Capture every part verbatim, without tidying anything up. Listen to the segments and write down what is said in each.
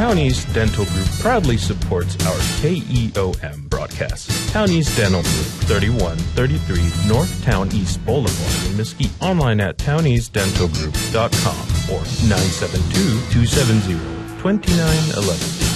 Townies Dental Group proudly supports our K E O M broadcast. Townies Dental Group, thirty-one thirty-three North Town East Boulevard in Mesquite. Online at townies dental group dot com or nine seven two, two seven zero, two nine one one.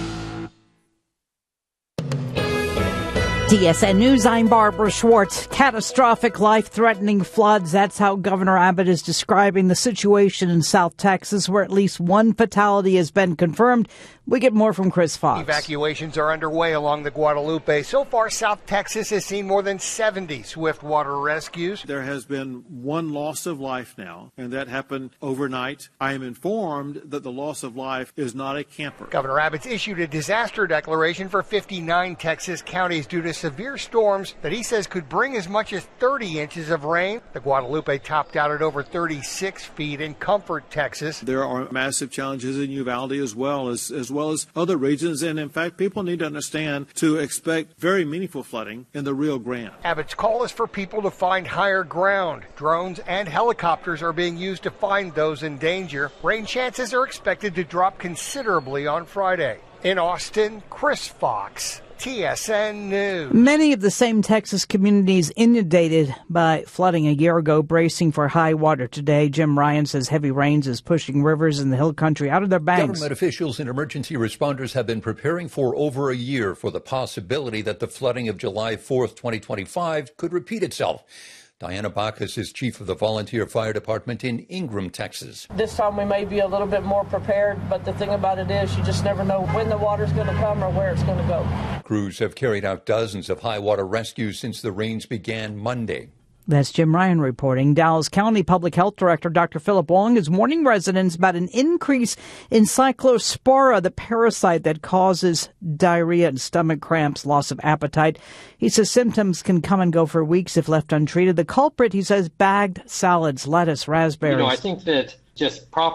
T S N News, I'm Barbara Schwartz. Catastrophic, life-threatening floods. That's how Governor Abbott is describing the situation in South Texas, where at least one fatality has been confirmed. We get more from Chris Fox. Evacuations are underway along the Guadalupe. So far, South Texas has seen more than seventy swift water rescues. There has been one loss of life now, and that happened overnight. I am informed that the loss of life is not a camper. Governor Abbott's issued a disaster declaration for fifty-nine Texas counties due to severe storms that he says could bring as much as thirty inches of rain. The Guadalupe topped out at over thirty-six feet in Comfort, Texas. There are massive challenges in Uvalde as well as, as well as other regions, and in fact, people need to understand to expect very meaningful flooding in the Rio Grande. Abbott's call is for people to find higher ground. Drones and helicopters are being used to find those in danger. Rain chances are expected to drop considerably on Friday. In Austin, Chris Fox, T S N News. Many of the same Texas communities inundated by flooding a year ago, bracing for high water today. Jim Ryan says heavy rains is pushing rivers in the hill country out of their banks. Government officials and emergency responders have been preparing for over a year for the possibility that the flooding of July fourth, twenty twenty-five could repeat itself. Diana Bacchus is chief of the Volunteer Fire Department in Ingram, Texas. This time we may be a little bit more prepared, but the thing about it is you just never know when the water's going to come or where it's going to go. Crews have carried out dozens of high water rescues since the rains began Monday. That's Jim Ryan reporting. Dallas County Public Health Director Doctor Philip Wong is warning residents about an increase in cyclospora, the parasite that causes diarrhea and stomach cramps, loss of appetite. He says symptoms can come and go for weeks if left untreated. The culprit, he says, bagged salads, lettuce, raspberries. You know, I think that just proper